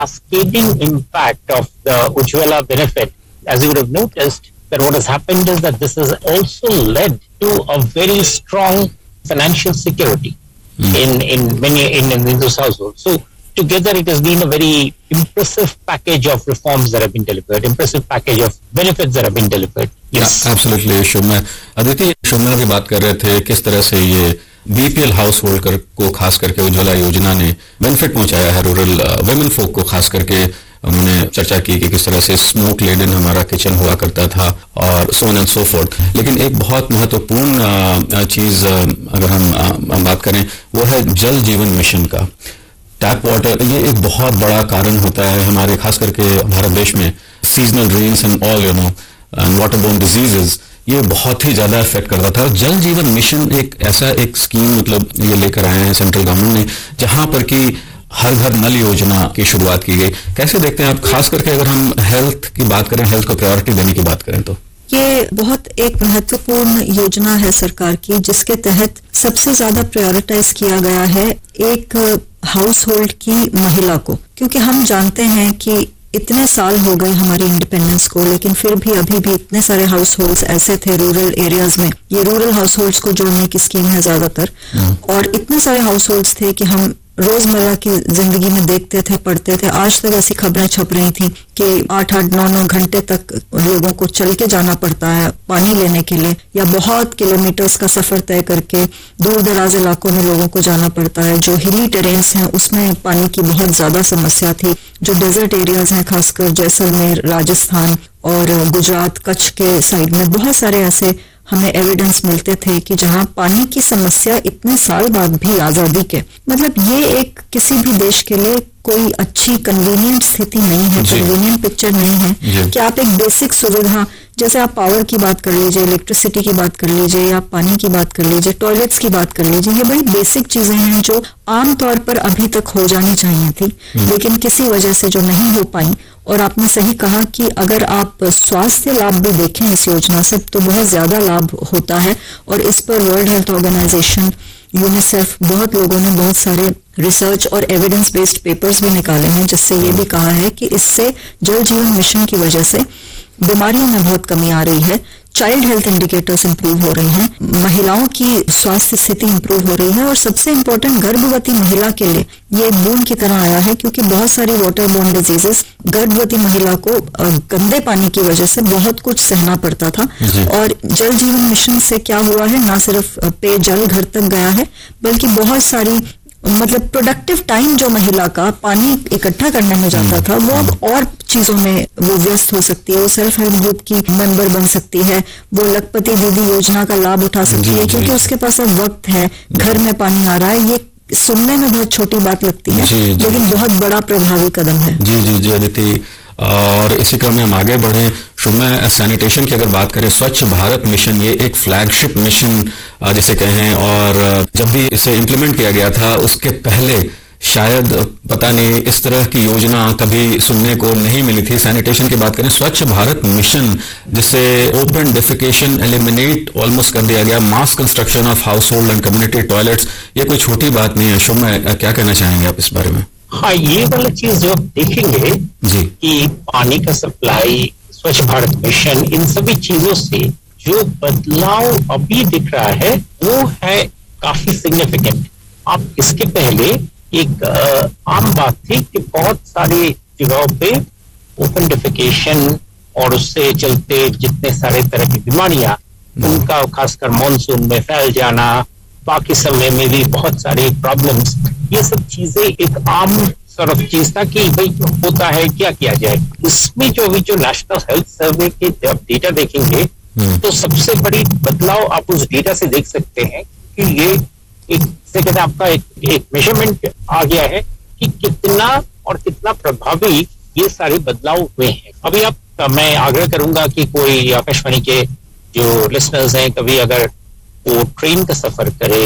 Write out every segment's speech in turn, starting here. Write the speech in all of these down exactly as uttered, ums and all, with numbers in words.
cascading impact of the Ujjwala benefit, as you would have noticed, that what has happened is that this has also led to a very strong financial security mm. in, in many in, in those households. So together it has been a very impressive package of reforms that have been delivered, impressive package of benefits that have been delivered. Yes, yeah, absolutely. शुभमय, Aditi, शुभमय भी बात कर रहे थे किस तरह से ये BPL house hold कर, को खास करके उज्ज्वला योजना ने बेनिफिट पहुंचाया है रूरल वुमेन फोक को। खास करके उन्होंने चर्चा की कि किस तरह से स्मोक लेडन हमारा किचन हुआ करता था और so on and so fourth. लेकिन एक बहुत महत्वपूर्ण चीज अगर हम, हम बात करें वो है जल जीवन मिशन का। टैप वाटर ये एक बहुत बड़ा कारण होता है हमारे खास करके भारत देश में। Seasonal rains and all you know and water borne diseases ये बहुत ही ज्यादा इफेक्ट करता था। जल जीवन मिशन एक ऐसा एक स्कीम मतलब ये लेकर आए हैं सेंट्रल गवर्नमेंट ने, जहां पर कि हर घर नल योजना की शुरुआत की गई। कैसे देखते हैं आप, खास करके अगर हम हेल्थ की बात करें, हेल्थ को प्रायोरिटी देने की बात करें तो? ये बहुत एक महत्वपूर्ण योजना है सरकार की, जिसके तहत सबसे ज्यादा प्रायोरिटाइज किया गया है एक हाउस होल्ड की महिला को। क्योंकि हम जानते हैं कि इतने साल हो गए हमारी इंडिपेंडेंस को, लेकिन फिर भी अभी भी इतने सारे हाउस होल्ड्स ऐसे थे रूरल एरियाज में। ये रूरल हाउस होल्ड्स को जोड़ने की स्कीम है ज्यादातर, और इतने सारे हाउस होल्ड्स थे कि हम रोजमर्रा की जिंदगी में देखते थे, पढ़ते थे। आज तक ऐसी खबरें छप रही थी कि आठ आठ नौ नौ घंटे तक लोगों को चल के जाना पड़ता है पानी लेने के लिए, या बहुत किलोमीटर्स का सफर तय करके दूर दराज इलाकों में लोगों को जाना पड़ता है। जो हिली टेरेन्स हैं उसमें पानी की बहुत ज्यादा समस्या थी। जो डेजर्ट एरियाज हैं खासकर जैसलमेर, राजस्थान और गुजरात, कच्छ के साइड में बहुत सारे ऐसे हमें एविडेंस मिलते थे कि जहां पानी की समस्या इतने साल बाद भी आजादी के, मतलब ये एक किसी भी देश के लिए कोई अच्छी कन्वीनियंट स्थिति नहीं है, कन्वीनियंट पिक्चर नहीं है कि आप एक बेसिक सुविधा, जैसे आप पावर की बात कर लीजिए, इलेक्ट्रिसिटी की बात कर लीजिए, या पानी की बात कर लीजिए, टॉयलेट्स की बात कर लीजिए, ये बड़ी बेसिक चीजें हैं जो आमतौर पर अभी तक हो जानी चाहिए थी, लेकिन किसी वजह से जो नहीं हो पाई। और आपने सही कहा कि अगर आप स्वास्थ्य लाभ भी देखें इस योजना से तो बहुत ज्यादा लाभ होता है, और इस पर वर्ल्ड हेल्थ ऑर्गेनाइजेशन, यूनिसेफ, बहुत लोगों ने बहुत सारे रिसर्च और एविडेंस बेस्ड पेपर्स भी निकाले हैं, जिससे ये भी कहा है कि इससे जल जीवन मिशन की वजह से बीमारियों में बहुत कमी आ रही है, चाइल्ड हेल्थ इंडिकेटर्स इंप्रूव हो रहे हैं, महिलाओं की स्वास्थ्य स्थिति इंप्रूव हो रही है, और सबसे इम्पोर्टेंट गर्भवती महिला के लिए ये एक बूंद की तरह आया है, क्योंकि बहुत सारी वाटर बोर्न डिजीजेस गर्भवती महिला को गंदे पानी की वजह से बहुत कुछ सहना पड़ता था। और जल जीवन मिशन से क्या हुआ है, ना सिर्फ पेयजल घर तक गया है, बल्कि बहुत सारी मतलब प्रोडक्टिव टाइम जो महिला का पानी इकट्ठा करने में जाता था, वो अब और चीजों में वो व्यस्त हो सकती है। वो सेल्फ हेल्प ग्रुप की मेंबर बन सकती है, वो लखपति दीदी योजना का लाभ उठा सकती है, क्योंकि उसके पास अब वक्त है, घर में पानी आ रहा है। ये सुनने में बहुत छोटी बात लगती है, लेकिन बहुत बड़ा प्रभावी कदम है। जी जी जी अदिति, और इसी क्रम में हम आगे बढ़े। शुभमय, सैनिटेशन की अगर बात करें, स्वच्छ भारत मिशन ये एक फ्लैगशिप मिशन जिसे कहें, और जब भी इसे इम्प्लीमेंट किया गया था उसके पहले शायद पता नहीं इस तरह की योजना कभी सुनने को नहीं मिली थी। सैनिटेशन की बात करें, स्वच्छ भारत मिशन जिसे ओपन डेफिकेशन एलिमिनेट ऑलमोस्ट कर दिया गया, मास construction of house hold and community toilets, ये कोई छोटी बात नहीं है। शुभमय, क्या कहना चाहेंगे आप इस बारे में? हाँ, ये वाला चीज जो आप देखेंगे जी कि पानी का सप्लाई, स्वच्छ भारत मिशन, इन सभी चीजों से जो बदलाव अभी दिख रहा है वो है काफी सिग्निफिकेंट। आप इसके पहले एक आ, आम बात थी कि बहुत सारी जगहों पे ओपन डेफिकेशन और उससे चलते जितने सारे तरह की बीमारियां, उनका खासकर मॉनसून में फैल जाना, बाकी समय में भी बहुत सारी प्रॉब्लम्स, ये सब चीजें एक आम सॉर्ट ऑफ चीज था कि भाई होता है, क्या किया जाए। इसमें जो अभी जो नेशनल हेल्थ सर्वे के जब डेटा देखेंगे तो सबसे बड़ी बदलाव आप उस डेटा से देख सकते हैं कि ये एक से कहते आपका एक, एक मेजरमेंट आ गया है कि कितना और कितना प्रभावी ये सारे बदलाव हुए हैं। अभी आप, मैं आग्रह करूंगा कि कोई आकाशवाणी के जो लिसनर्स हैं, कभी अगर वो ट्रेन का सफर करे,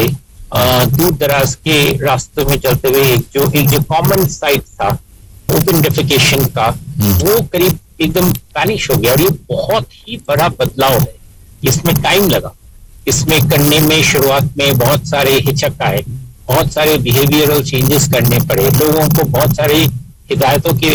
दूर दराज के रास्ते में चलते हुए, जो एक जो कॉमन साइट था ओपन डेफिकेशन का, वो करीब एकदम वैनिश हो गया। और ये बहुत ही बड़ा बदलाव है। इसमें टाइम लगा, इसमें करने में शुरुआत में बहुत सारे हिचक आए, बहुत सारे बिहेवियरल चेंजेस करने पड़े, लोगों को बहुत सारी हिदायतों के